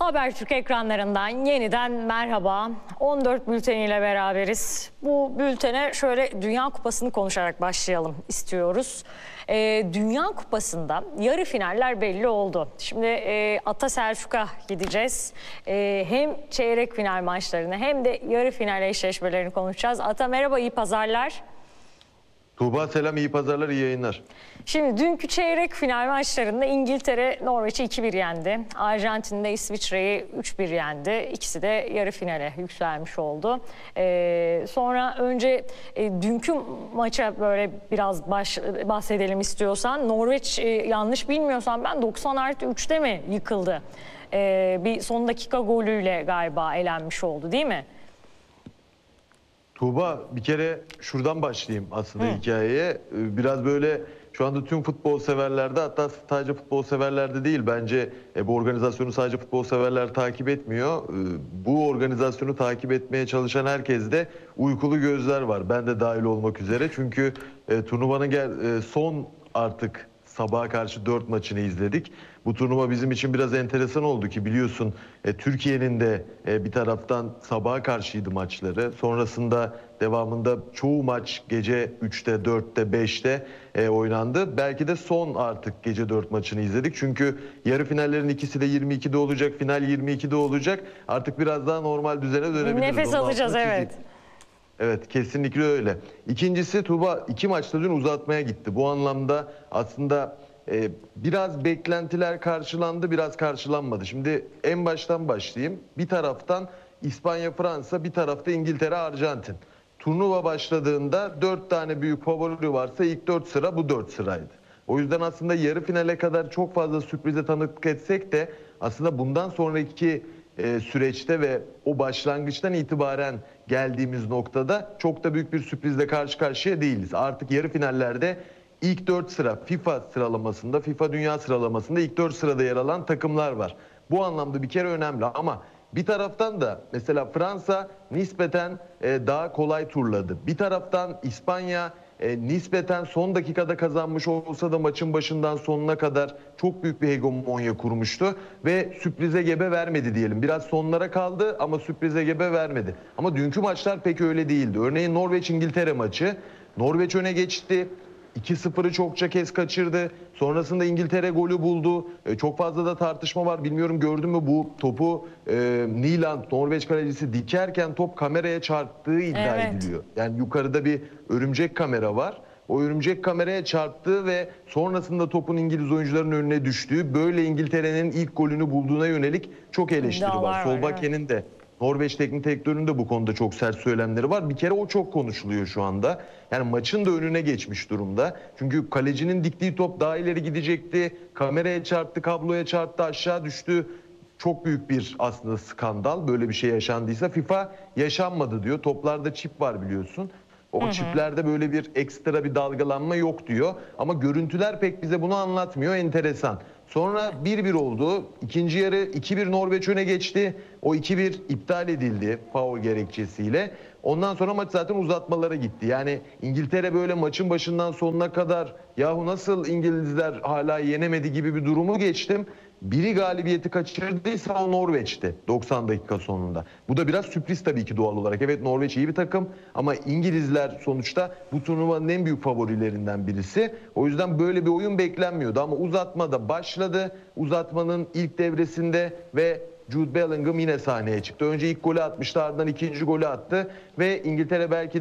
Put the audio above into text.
Habertürk ekranlarından yeniden merhaba. 14 bülteniyle beraberiz. Bu bültene şöyle Dünya Kupası'nı konuşarak başlayalım istiyoruz. Dünya Kupası'nda yarı finaller belli oldu. Şimdi Ata Selçuk'a gideceğiz. Hem çeyrek final maçlarını hem de yarı final eşleşmelerini konuşacağız. Ata merhaba, iyi pazarlar. Tuğba selam, iyi pazarlar, iyi yayınlar. Şimdi dünkü çeyrek final maçlarında İngiltere Norveç'i 2-1 yendi. Arjantin de İsviçre'yi 3-1 yendi. İkisi de yarı finale yükselmiş oldu. Sonra önce dünkü maça böyle biraz bahsedelim istiyorsan. Norveç yanlış bilmiyorsam ben 90+3'te mi yıkıldı? Bir son dakika golüyle galiba elenmiş oldu, değil mi? Tuğba, bir kere şuradan başlayayım aslında hikayeye. Biraz böyle şu anda tüm futbol severlerde, hatta sadece futbol severlerde değil, bence bu organizasyonu sadece futbol severler takip etmiyor. Bu organizasyonu takip etmeye çalışan herkeste uykulu gözler var. Ben de dahil olmak üzere. Çünkü turnuvanın son artık sabaha karşı 4 maçını izledik. Bu turnuva bizim için biraz enteresan oldu ki biliyorsun Türkiye'nin de bir taraftan sabaha karşıydı maçları. Sonrasında devamında çoğu maç gece 3'te, 4'te, 5'te oynandı. Belki de son artık gece 4 maçını izledik. Çünkü yarı finallerin ikisi de 22'de olacak, final 22'de olacak. Artık biraz daha normal düzene dönebiliriz. Nefes alacağız, evet. Evet, kesinlikle öyle. İkincisi, Tuğba, 2 maçta dün uzatmaya gitti. Bu anlamda aslında biraz beklentiler karşılandı, biraz karşılanmadı. Şimdi en baştan başlayayım. Bir taraftan İspanya-Fransa, bir tarafta İngiltere-Arjantin. Turnuva başladığında 4 tane büyük favori varsa ilk 4 sıra bu 4 sıraydı. O yüzden aslında yarı finale kadar çok fazla sürprize tanıklık etsek de aslında bundan sonraki süreçte ve o başlangıçtan itibaren geldiğimiz noktada çok da büyük bir sürprizle karşı karşıya değiliz. Artık yarı finallerde ilk 4 sıra FIFA sıralamasında, FIFA Dünya sıralamasında ilk 4 sırada yer alan takımlar var. Bu anlamda bir kere önemli ama bir taraftan da mesela Fransa nispeten daha kolay turladı. Bir taraftan İspanya nispeten son dakikada kazanmış olsa da maçın başından sonuna kadar çok büyük bir hegemonya kurmuştu ve sürprize gebe vermedi diyelim. Biraz sonlara kaldı ama sürprize gebe vermedi. Ama dünkü maçlar pek öyle değildi. Örneğin Norveç-İngiltere maçı. Norveç öne geçti. 2-0'ı çokça kez kaçırdı. Sonrasında İngiltere golü buldu. Çok fazla da tartışma var. Bilmiyorum, gördün mü bu topu Nyland, Norveç kalecisi dikerken top kameraya çarptığı iddia ediliyor. Yani yukarıda bir örümcek kamera var. O örümcek kameraya çarptığı ve sonrasında topun İngiliz oyuncuların önüne düştüğü, böyle İngiltere'nin ilk golünü bulduğuna yönelik çok eleştiri var. Solbaken'in de, Norveç teknik direktörünün de bu konuda çok sert söylemleri var. Bir kere o çok konuşuluyor şu anda. Yani maçın da önüne geçmiş durumda. Çünkü kalecinin diktiği top daha ileri gidecekti. Kameraya çarptı, kabloya çarptı, aşağı düştü. Çok büyük bir aslında skandal. Böyle bir şey yaşandıysa FIFA yaşanmadı diyor. Toplarda çip var biliyorsun. O çiplerde böyle bir ekstra bir dalgalanma yok diyor. Ama görüntüler pek bize bunu anlatmıyor. Enteresan. Sonra 1-1 oldu. İkinci yarı 2-1 Norveç öne geçti. O 2-1 iptal edildi faul gerekçesiyle. Ondan sonra maç zaten uzatmalara gitti. Yani İngiltere böyle maçın başından sonuna kadar yahu nasıl İngilizler hala yenemedi gibi bir durumu geçtim. Biri galibiyeti kaçırdıysa o Norveç'ti 90 dakika sonunda. Bu da biraz sürpriz tabii ki doğal olarak. Evet, Norveç iyi bir takım ama İngilizler sonuçta bu turnuvanın en büyük favorilerinden birisi. O yüzden böyle bir oyun beklenmiyordu ama uzatmada başladı. Uzatmanın ilk devresinde ve Jude Bellingham yine sahneye çıktı. Önce ilk golü atmıştı, ardından ikinci golü attı ve İngiltere belki